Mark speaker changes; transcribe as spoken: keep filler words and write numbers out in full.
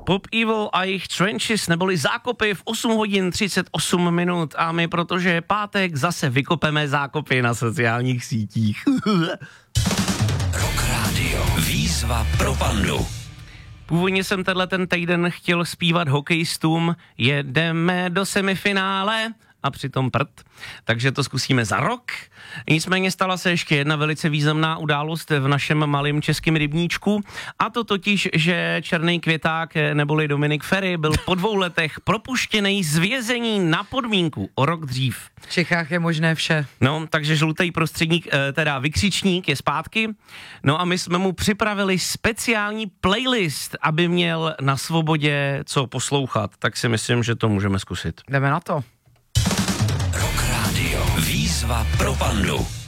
Speaker 1: Pop Evil a jejich Trenches neboli Zákopy v osm hodin třicet osm minut a my, protože je pátek, zase vykopeme zákopy na sociálních sítích.
Speaker 2: Rock Radio. Výzva pro pandu.
Speaker 1: Původně jsem tenhle ten týden chtěl zpívat hokejistům jedeme do semifinále a přitom prd, takže to zkusíme za rok. Nicméně stala se ještě jedna velice významná událost v našem malém českém rybníčku, a to totiž, že Černý květák neboli Dominik Feri byl po dvou letech propuštěný z vězení na podmínku o rok dřív.
Speaker 3: V Čechách je možné vše.
Speaker 1: No, takže žlutý prostředník, teda vykřičník je zpátky. No a my jsme mu připravili speciální playlist, aby měl na svobodě co poslouchat. Tak si myslím, že to můžeme zkusit.
Speaker 3: Jdeme na to.
Speaker 2: Rock Radio. Výzva pro pandu.